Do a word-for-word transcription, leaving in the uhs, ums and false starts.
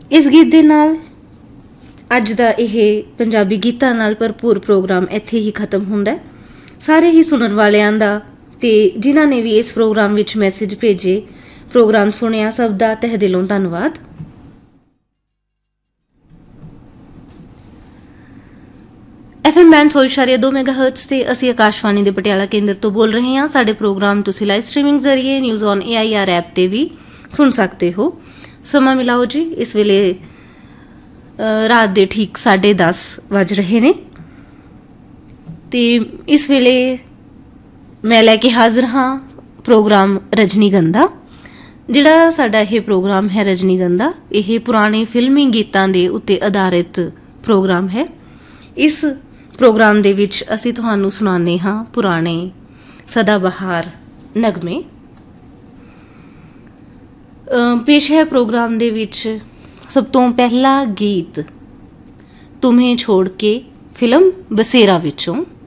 इस गीत दे नाल अज दा यह पंजाबी गीतां नाल भरपूर प्रोग्राम इत्थे ही खत्म हुंदा है। सारे ही सुनन वालियां दा ते जिन्हां ने भी इस प्रोग्राम विच मैसेज भेजे, प्रोग्राम सुनिया, सब दा तह दिलों धन्नवाद। एफ एम बैंड सौ इशारे दो मेगा हर्ट्ज से असी आकाशवाणी के पटियाला केंद्र तो बोल रहे हैं। साडे प्रोग्राम तुसी लाइव स्ट्रीमिंग जरिए news on A I R app ते भी सुन सकते हो। समा मिलाओ जी, इस वेले रात दे ठीक साढ़े दस वज रहे ने ते इस वेले मैं लैके हाजिर हाँ प्रोग्राम रजनीगंधा। जिहड़ा साडा यह प्रोग्राम है रजनीगंधा, यह पुराने फिल्मी गीतां दे उत्ते आधारित प्रोग्राम है। इस प्रोग्राम दे विच असी तुहानू सुनाने हाँ पुराने सदाबहार नगमे। पेश है प्रोग्राम दे विच सब तो पहला गीत तुम्हें छोड़ के फिल्म बसेरा विचों।